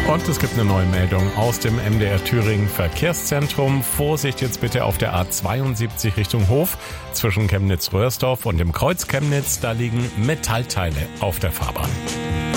Und es gibt eine neue Meldung aus dem MDR Thüringen Verkehrszentrum. Vorsicht jetzt bitte auf der A72 Richtung Hof zwischen Chemnitz-Röhrsdorf und dem Kreuz Chemnitz. Da liegen Metallteile auf der Fahrbahn.